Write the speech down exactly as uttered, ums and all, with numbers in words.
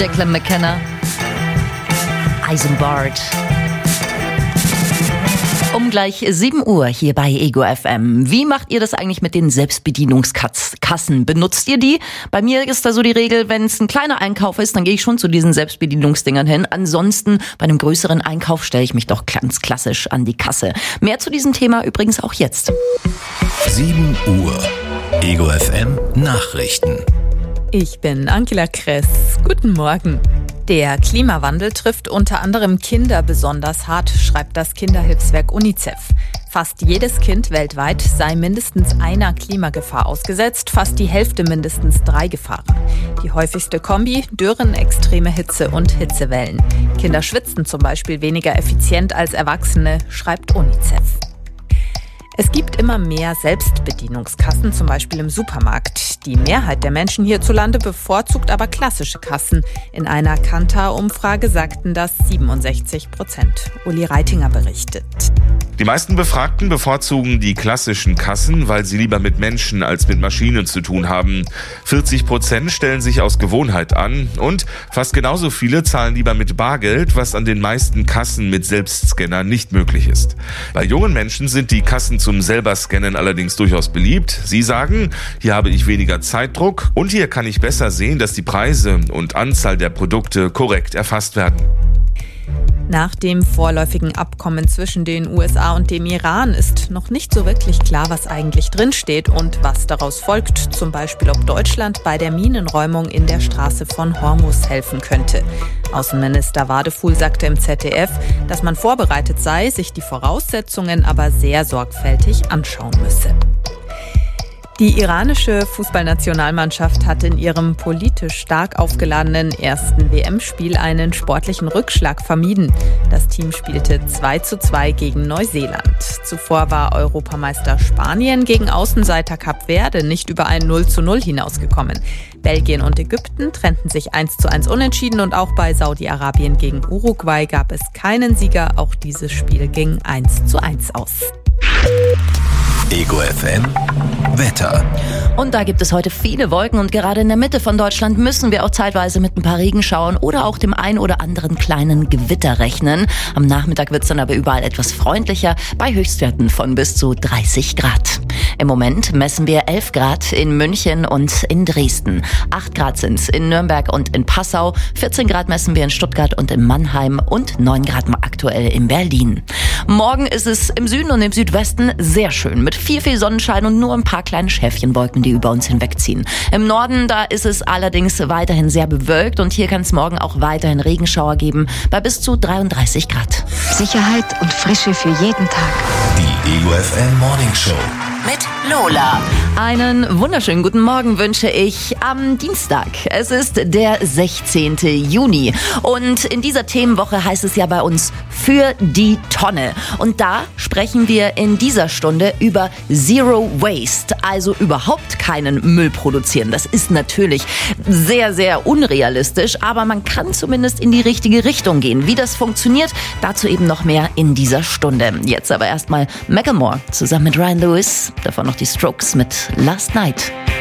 Declan McKenna, Eisenbart. Um gleich sieben Uhr hier bei Ego F M. Wie macht ihr das eigentlich mit den Selbstbedienungskassen? Benutzt ihr die? Bei mir ist da so die Regel, wenn es ein kleiner Einkauf ist, dann gehe ich schon zu diesen Selbstbedienungsdingern hin. Ansonsten bei einem größeren Einkauf stelle ich mich doch ganz klassisch an die Kasse. Mehr zu diesem Thema übrigens auch jetzt. sieben Uhr. Ego F M Nachrichten. Ich bin Angela Kress. Guten Morgen. Der Klimawandel trifft unter anderem Kinder besonders hart, schreibt das Kinderhilfswerk UNICEF. Fast jedes Kind weltweit sei mindestens einer Klimagefahr ausgesetzt, fast die Hälfte mindestens drei Gefahren. Die häufigste Kombi: Dürren, extreme Hitze und Hitzewellen. Kinder schwitzen zum Beispiel weniger effizient als Erwachsene, schreibt UNICEF. Es gibt immer mehr Selbstbedienungskassen, zum Beispiel im Supermarkt. Die Mehrheit der Menschen hierzulande bevorzugt aber klassische Kassen. In einer Kantar-Umfrage sagten das siebenundsechzig Prozent. Uli Reitinger berichtet. Die meisten Befragten bevorzugen die klassischen Kassen, weil sie lieber mit Menschen als mit Maschinen zu tun haben. vierzig Prozent stellen sich aus Gewohnheit an und fast genauso viele zahlen lieber mit Bargeld, was an den meisten Kassen mit Selbstscanner nicht möglich ist. Bei jungen Menschen sind die Kassen zum selber Scannen allerdings durchaus beliebt. Sie sagen, hier habe ich weniger Zeitdruck und hier kann ich besser sehen, dass die Preise und Anzahl der Produkte korrekt erfasst werden. Nach dem vorläufigen Abkommen zwischen den U S A und dem Iran ist noch nicht so wirklich klar, was eigentlich drinsteht und was daraus folgt. Zum Beispiel, ob Deutschland bei der Minenräumung in der Straße von Hormuz helfen könnte. Außenminister Wadefuhl sagte im Z D F, dass man vorbereitet sei, sich die Voraussetzungen aber sehr sorgfältig anschauen müsse. Die iranische Fußballnationalmannschaft hat in ihrem politisch stark aufgeladenen ersten W M-Spiel einen sportlichen Rückschlag vermieden. Das Team spielte zwei zu zwei gegen Neuseeland. Zuvor war Europameister Spanien gegen Außenseiter Kap Verde nicht über ein null zu null hinausgekommen. Belgien und Ägypten trennten sich eins zu eins unentschieden und auch bei Saudi-Arabien gegen Uruguay gab es keinen Sieger. Auch dieses Spiel ging eins zu eins aus. Ego F M Wetter. Und da gibt es heute viele Wolken und gerade in der Mitte von Deutschland müssen wir auch zeitweise mit ein paar Regenschauern oder auch dem ein oder anderen kleinen Gewitter rechnen. Am Nachmittag wird es dann aber überall etwas freundlicher bei Höchstwerten von bis zu dreißig Grad. Im Moment messen wir elf Grad in München und in Dresden. acht Grad sind es in Nürnberg und in Passau. vierzehn Grad messen wir in Stuttgart und in Mannheim und neun Grad aktuell in Berlin. Morgen ist es im Süden und im Südwesten sehr schön mit viel, viel Sonnenschein und nur ein paar kleine Schäfchenwolken, die über uns hinwegziehen. Im Norden, da ist es allerdings weiterhin sehr bewölkt und hier kann es morgen auch weiterhin Regenschauer geben bei bis zu dreiunddreißig Grad. Sicherheit und Frische für jeden Tag. Die Ego F M Morning Show mit Lola. Einen wunderschönen guten Morgen wünsche ich am Dienstag. Es ist der sechzehnte Juni und in dieser Themenwoche heißt es ja bei uns für die Tonne. Und da sprechen wir in dieser Stunde über Zero Waste, also überhaupt keinen Müll produzieren. Das ist natürlich sehr, sehr unrealistisch, aber man kann zumindest in die richtige Richtung gehen. Wie das funktioniert, dazu eben noch mehr in dieser Stunde. Jetzt aber erstmal Macklemore zusammen mit Ryan Lewis. Davon noch die Strokes mit Last Night.